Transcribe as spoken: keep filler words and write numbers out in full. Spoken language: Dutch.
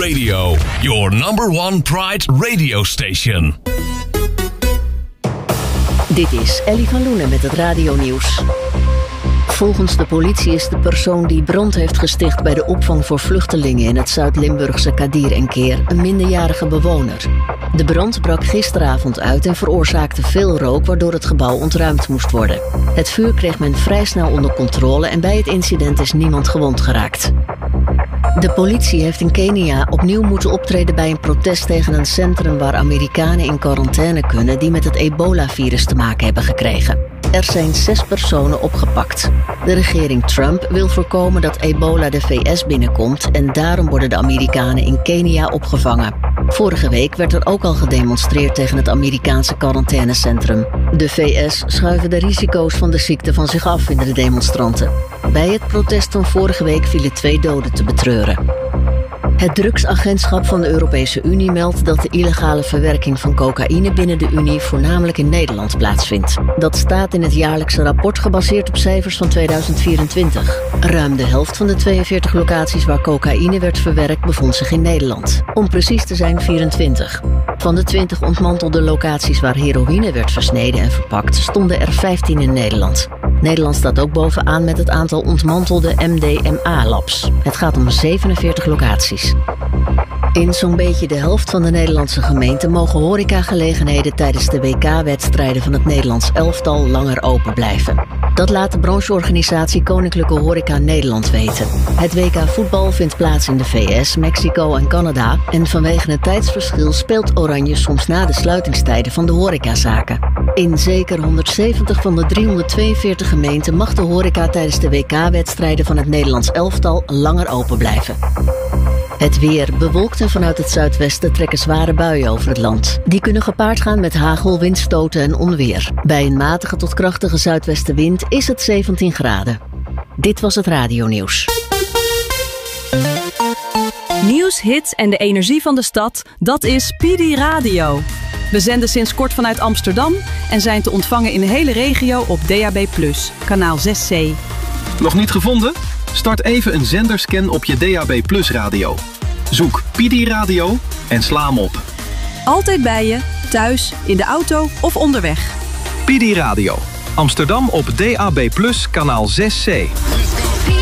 Radio, your number one Pride radio station. Dit is Ellie van Loenen met het radionieuws. Volgens de politie is de persoon die brand heeft gesticht bij de opvang voor vluchtelingen in het Zuid-Limburgse Kadir en Keer een minderjarige bewoner. De brand brak gisteravond uit en veroorzaakte veel rook, waardoor het gebouw ontruimd moest worden. Het vuur kreeg men vrij snel onder controle en bij het incident is niemand gewond geraakt. De politie heeft in Kenia opnieuw moeten optreden bij een protest tegen een centrum waar Amerikanen in quarantaine kunnen die met het ebola-virus te maken hebben gekregen. Er zijn zes personen opgepakt. De regering Trump wil voorkomen dat ebola de V S binnenkomt en daarom worden de Amerikanen in Kenia opgevangen. Vorige week werd er ook al gedemonstreerd tegen het Amerikaanse quarantainecentrum. De V S schuiven de risico's van de ziekte van zich af, vinden de demonstranten. Bij het protest van vorige week vielen twee doden te betreuren. Het drugsagentschap van de Europese Unie meldt dat de illegale verwerking van cocaïne binnen de Unie voornamelijk in Nederland plaatsvindt. Dat staat in het jaarlijkse rapport gebaseerd op cijfers van tweeduizend vierentwintig. Ruim de helft van de tweeënveertig locaties waar cocaïne werd verwerkt bevond zich in Nederland. Om precies te zijn vierentwintig. Van de twintig ontmantelde locaties waar heroïne werd versneden en verpakt stonden er vijftien in Nederland. Nederland staat ook bovenaan met het aantal ontmantelde M D M A-labs. Het gaat om zevenenveertig locaties. In zo'n beetje de helft van de Nederlandse gemeenten mogen horecagelegenheden tijdens de W K-wedstrijden van het Nederlands elftal langer open blijven. Dat laat de brancheorganisatie Koninklijke Horeca Nederland weten. Het W K voetbal vindt plaats in de V S, Mexico en Canada en vanwege het tijdsverschil speelt Oranje soms na de sluitingstijden van de horecazaken. In zeker honderdzeventig van de driehonderdtweeënveertig gemeenten mag de horeca tijdens de W K-wedstrijden van het Nederlands elftal langer open blijven. Het weer. Bewolkt en vanuit het zuidwesten trekken zware buien over het land. Die kunnen gepaard gaan met hagel, windstoten en onweer. Bij een matige tot krachtige zuidwestenwind is het zeventien graden. Dit was het radionieuws. Nieuws, hits en de energie van de stad, dat is P D Radio. We zenden sinds kort vanuit Amsterdam en zijn te ontvangen in de hele regio op D A B plus, kanaal zes C. Nog niet gevonden? Start even een zenderscan op je D A B plus radio. Zoek P D Radio en sla hem op. Altijd bij je, thuis, in de auto of onderweg. P D Radio. Amsterdam op D A B plus, kanaal zes C.